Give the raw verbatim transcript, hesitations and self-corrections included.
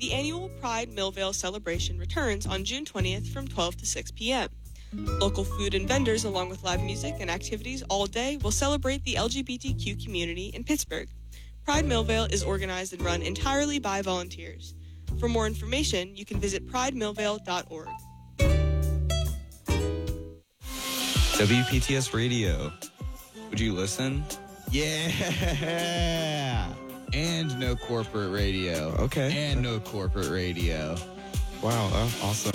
The annual Pride Millvale celebration returns on June twentieth from twelve to six p.m. Local food and vendors, along with live music and activities all day, will celebrate the L G B T Q community in Pittsburgh. Pride Millvale is organized and run entirely by volunteers. For more information, you can visit pride millvale dot org. W P T S Radio. Would you listen? Yeah. And no corporate radio. Okay. And no corporate radio. Wow, that's awesome.